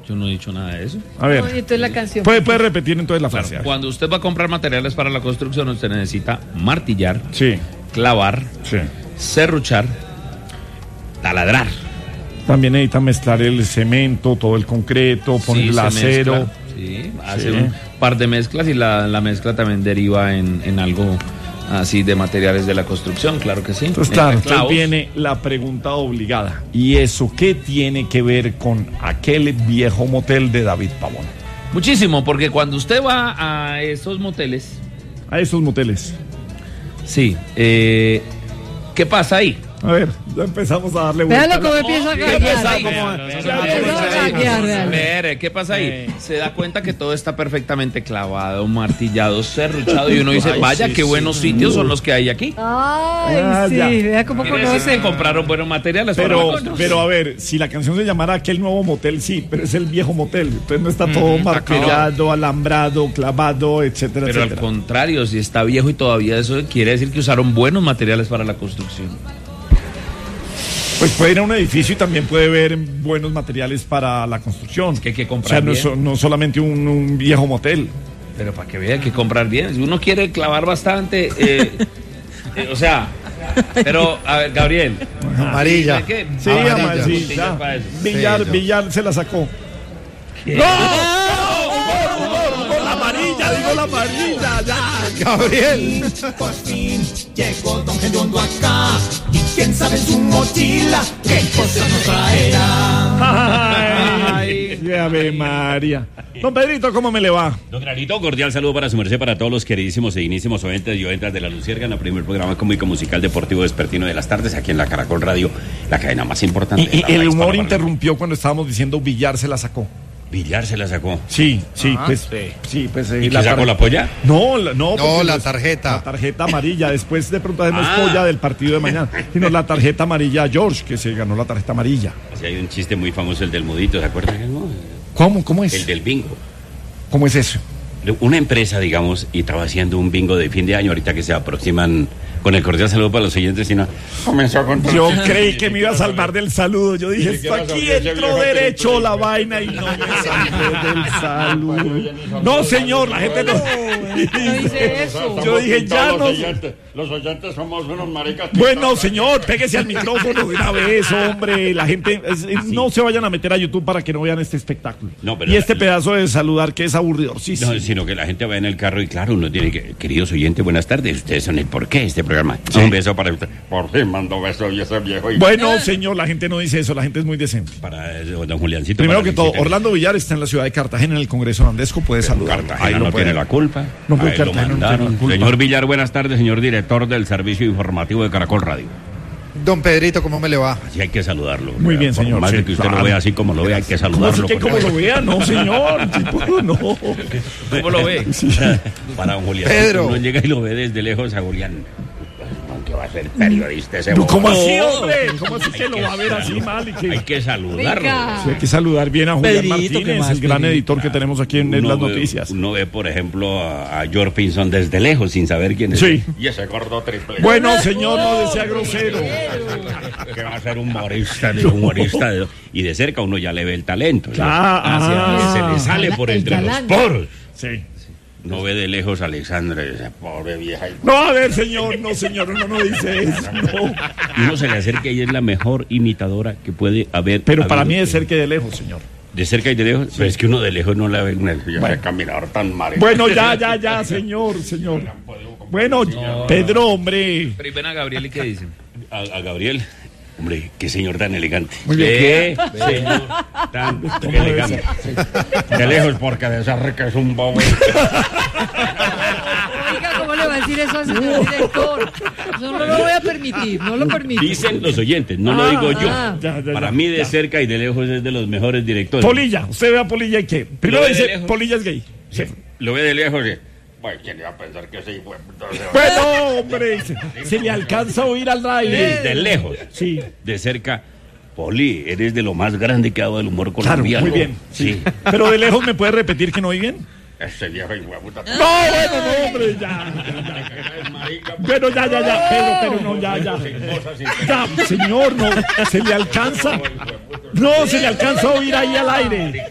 Yo no he dicho nada de eso. A ver. No, entonces la canción. Puede repetir entonces la frase. Claro, cuando usted va a comprar materiales para la construcción, usted necesita martillar, Sí. clavar, Sí. serruchar, taladrar. También necesita mezclar el cemento, todo el concreto, poner el se acero. mezcla, sí, hace Sí. un par de mezclas y la mezcla también deriva en algo así de materiales de la construcción, claro que sí. Entonces, claro, Entre entonces clavos. viene la pregunta obligada. ¿Y eso qué tiene que ver con aquel viejo motel de David Pavón? Muchísimo, porque cuando usted va a esos moteles, A esos moteles. sí, ¿qué pasa ahí? A ver, ya empezamos a darle vuelta. Véalo cómo empieza a ¿Qué pasa ahí? gaguear. ¿Qué pasa ahí? Se da cuenta que todo está perfectamente clavado, martillado, serruchado y uno dice, Ay, vaya, sí, qué buenos sí. sitios son los que hay aquí. Ay, sí, ya. vea cómo Quiere decir que conoce. compraron buenos materiales para la Pero, construcción. pero a ver, si la canción se llamara Aquel Nuevo Motel, sí, pero es el viejo motel. Entonces no está todo martillado, alambrado, clavado, etcétera, Pero al etcétera. contrario, si está viejo y todavía eso quiere decir que usaron buenos materiales para la construcción. Pues puede ir a un edificio y también puede ver buenos materiales para la construcción. Es que hay que O comprar sea, bien. no solamente un viejo motel. Pero para que vea, hay que comprar bien. Si uno quiere clavar bastante, o sea, pero, a ver, Gabriel. Amarilla. ¿Qué? Sí, Amarilla. sí, Botellas ya. para eso. Villar se la sacó. La amarilla, digo la amarilla, ya. Gabriel. Por fin llegó Don Gediondo acá. Y quién sabe en su mochila qué cosas nos traerá. Ay, Ave María. Don Pedrito, ¿cómo me le va? Don Granito, cordial saludo para su merced, para todos los queridísimos e dignísimos oyentes y oyentas de La Luciérnaga, en el primer programa cómico musical deportivo despertino de las tardes, aquí en la Caracol Radio, la cadena más importante. de Y la el raíz humor para interrumpió cuando estábamos diciendo Villar se la sacó. Villar se la sacó. Sí, Ajá, pues. sí. Pues ¿Y qué sacó la polla? No, No, porque la pues, tarjeta. La tarjeta amarilla. Después de pronto hacemos Ah. polla del partido de mañana. Sino la tarjeta amarilla a George, que se ganó la tarjeta amarilla. Así hay un chiste muy famoso, el del mudito, ¿se acuerdan? No? ¿Cómo es? El del bingo. ¿Cómo es eso? Una empresa, digamos, y estaba haciendo un bingo de fin de año, ahorita que se aproximan, con el cordial saludo para los oyentes, sino comenzó con... Yo creí que me iba a salvar del saludo. Yo dije, esto aquí entró derecho la vaina y no me salvé del saludo. No, señor, la gente no. No dice eso. Yo dije, ya no. Los oyentes somos unos maricas. Bueno, señor, pégese al micrófono de una vez, hombre. La gente, no se vayan a meter a YouTube para que no vean este espectáculo. No, pero y este pedazo de saludar que es aburridorcísimo. No, sino que la gente va en el carro y claro, uno tiene que, queridos oyentes, buenas tardes, ustedes son el porqué de este programa. Sí. Un beso para usted. Por fin mando beso y ese viejo. Y Bueno, señor, la gente no dice eso, la gente es muy decente. para don Juliancito. Primero para que todo, Luisito. Orlando Villar está en la ciudad de Cartagena, en el Congreso Andesco, puede saludar. Cartagena no tiene la culpa. No, pero Ahí lo Cartagena no tiene mandaron. la culpa. Señor Villar, buenas tardes, señor director del servicio informativo de Caracol Radio. Don Pedrito, ¿cómo me le va? Así hay que saludarlo. Muy bien, Por señor, más sí, de que usted claro. lo vea así como lo vea, hay que ¿Cómo saludarlo. así que como lo vea? No, señor. Tipo, no. ¿Cómo lo ve? Para don Julián. Pedro. Uno llega y lo ve desde lejos a Julián. Aunque va a ser periodista ese bobo. ¿Cómo así, hombre? ¿Cómo así que lo va a ver así mal? Y Hay que... que saludarlo. Venga. Sí, hay que saludar bien a Julián Pedrito, ¿qué Martínez, más, el gran Pedrito? editor que tenemos aquí en las noticias. Uno ve, por ejemplo, a George Pinson desde lejos sin saber quién es. Sí. Y ese gordo triple. Bueno, señor, no desea grosero. Que va a ser humorista. Y de cerca uno ya le ve el talento. ¿sí? Se le sale por El entre los talante. poros. Sí. No ve de lejos a Alexandra, esa pobre vieja. No, a ver, señor, uno no dice eso. No. Y uno se le acerca y es la mejor imitadora que puede haber. Pero para mí habido. de cerca y de lejos, señor. De cerca y de lejos, pero es que uno de lejos no la ve. Ese caminador tan marido. Bueno, ya, señor. Bueno, Pedro, hombre. Pero y ven a Gabriel y qué dicen. A Gabriel. Hombre, qué señor tan elegante. Muy bien. ¿Qué señor tan elegante? De lejos, porque de cerca es un bobo. Oiga, ¿cómo le va a decir eso al señor director? Eso no lo voy a permitir, no lo permito. Dicen los oyentes, no lo digo yo. Ya. Para mí, de cerca y de lejos es de los mejores directores. Polilla, usted ve a Polilla y qué. Primero Lo ve de dice, lejos. Polilla es gay. Sí, lo ve de lejos y... Bueno, ¿quién iba a pensar que ese hijo de puta se va? Bueno, hombre, se le alcanza a oír al aire. De lejos. Sí. De cerca, Poli, eres de lo más grande que ha dado el humor Claro, colombiano. muy bien. Sí. Pero de lejos me puede repetir que no oí bien. Ese viejo hijo de puta. No, bueno, no, hombre, ya. Bueno, ya, pero no, ya. Ya, señor, no, se le alcanza. No, se le alcanza a oír ahí al aire.